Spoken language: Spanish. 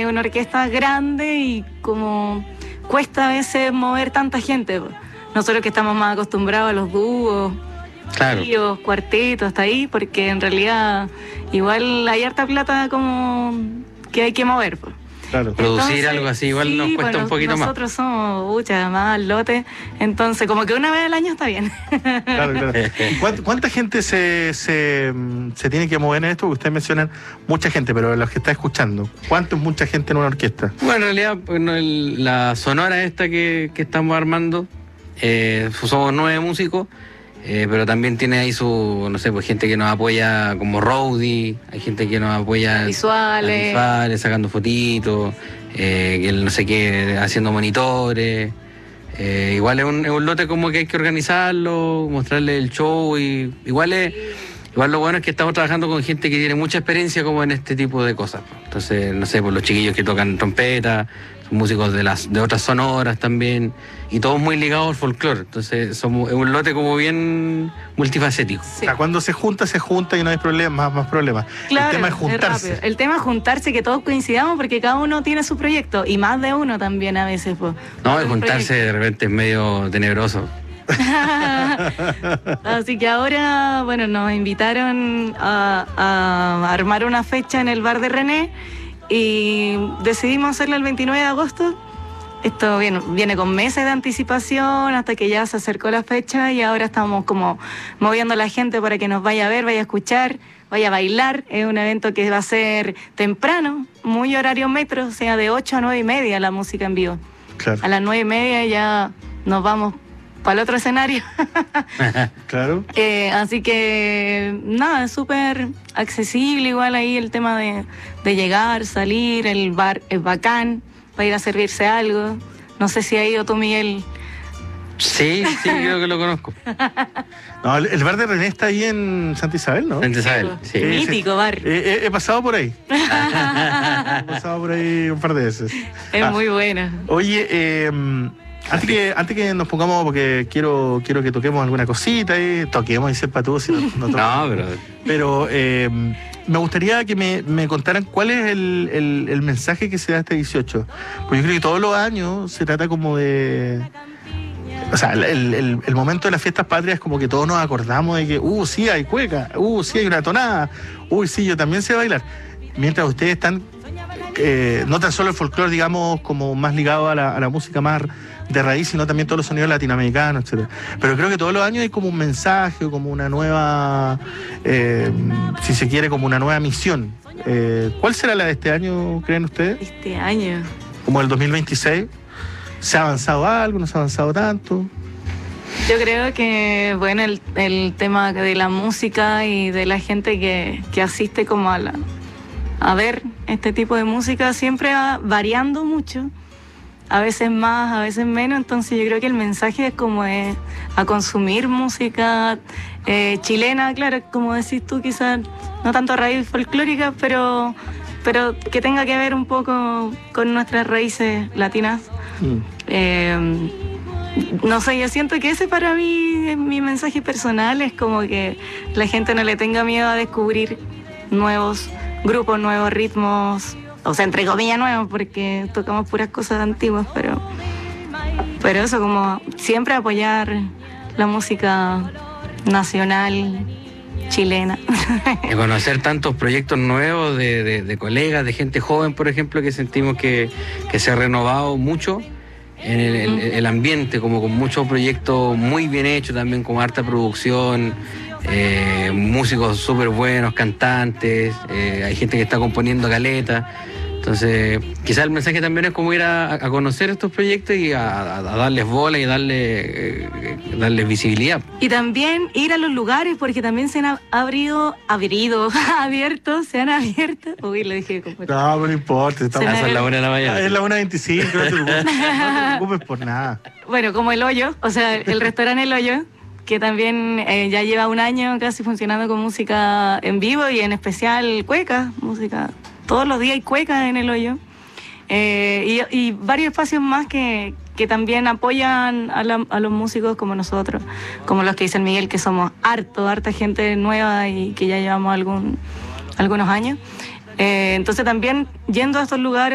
es una orquesta grande y como cuesta a veces mover tanta gente. Nosotros que estamos más acostumbrados a los dúos, Claro. tríos, cuartetos, hasta ahí, porque en realidad igual hay harta plata como que hay que mover. Claro. Producir algo así igual sí, nos cuesta un poquito más. Nosotros somos más lotes, entonces como que una vez al año está bien. Claro. ¿Cuánta gente se tiene que mover en esto? Porque ustedes mencionan mucha gente, pero los que está escuchando, ¿cuánto es mucha gente en una orquesta? Bueno, en realidad, bueno, la sonora esta que estamos armando, somos 9 músicos, pero también tiene ahí su, no sé, pues gente que nos apoya como roadie, hay gente que nos apoya visuales, sacando fotitos, que no sé qué, haciendo monitores. Igual es un lote como que hay que organizarlo, mostrarle el show, y igual lo bueno es que estamos trabajando con gente que tiene mucha experiencia como en este tipo de cosas. Entonces, no sé, pues los chiquillos que tocan trompeta, son músicos de otras sonoras también, y todos muy ligados al folclore. Entonces, es un lote como bien multifacético. Sí. O sea, cuando se junta y no hay problemas, más problemas. Claro, el tema es juntarse. rápido. El tema es juntarse, que todos coincidamos, porque cada uno tiene su proyecto, y más de uno también a veces. No, y juntarse de repente es medio tenebroso. Así que ahora, bueno, nos invitaron a armar una fecha en el bar de René y decidimos hacerla el 29 de agosto. Esto viene con meses de anticipación hasta que ya se acercó la fecha, y ahora estamos como moviendo a la gente para que nos vaya a ver, vaya a escuchar, vaya a bailar. Es un evento que va a ser temprano, muy horario metro, o sea, de 8 a 9 y media la música en vivo. Claro. A las 9 y media ya nos vamos para el otro escenario. Claro. Así que nada, es súper accesible igual ahí el tema de llegar, salir, el bar es bacán para ir a servirse algo. No sé si ha ido tú, Miguel. Sí, creo que lo conozco. No, el bar de René está ahí en Santa Isabel, ¿no? Santa Isabel, sí. Mítico bar. He pasado por ahí. He pasado por ahí un par de veces. Es muy buena. Oye, antes que nos pongamos, porque quiero que toquemos alguna cosita, toquemos y sepa tú si no No, pero me gustaría que me contaran cuál es el mensaje que se da este 18. Porque yo creo que todos los años se trata como de... O sea, el momento de las fiestas patrias es como que todos nos acordamos de que, sí hay cueca, sí hay una tonada, sí, yo también sé bailar. Mientras ustedes están, no tan solo el folclore, digamos, como más ligado a la música más de raíz, sino también todos los sonidos latinoamericanos, etc. Pero creo que todos los años hay como un mensaje o como una nueva, si se quiere, como una nueva misión. ¿Cuál será la de este año, creen ustedes? Este año. Como el 2026. ¿Se ha avanzado algo? ¿No se ha avanzado tanto? Yo creo que, bueno, el tema de la música y de la gente que asiste como a ver este tipo de música siempre va variando mucho. A veces más, a veces menos. Entonces yo creo que el mensaje es como a consumir música chilena, claro, como decís tú, quizás no tanto raíz folclórica, pero que tenga que ver un poco con nuestras raíces latinas. No sé, yo siento que ese para mí es mi mensaje personal, es como que la gente no le tenga miedo a descubrir nuevos grupos, nuevos ritmos, o sea, entre comillas nuevos, porque tocamos puras cosas antiguas, pero eso, como siempre apoyar la música nacional chilena. De conocer tantos proyectos nuevos de colegas, de gente joven, por ejemplo, que sentimos que se ha renovado mucho en el ambiente, como con muchos proyectos muy bien hechos, también con harta producción, músicos súper buenos, cantantes, hay gente que está componiendo caleta. Entonces, quizás el mensaje también es como ir a conocer estos proyectos y a darles bola y darles visibilidad. Y también ir a los lugares, porque también se han abierto, uy, lo dije como... No, no importa. Son las 1:00 de la mañana. Es la 1:25, no te preocupes por nada. Bueno, como El Hoyo, o sea, el restaurante El Hoyo, que también ya lleva un año casi funcionando con música en vivo y en especial cueca, música... Todos los días hay cuecas en El Hoyo. Y varios espacios más que también apoyan a los músicos como nosotros, como los que dice el Miguel, que somos harta gente nueva y que ya llevamos algunos años. Entonces también yendo a estos lugares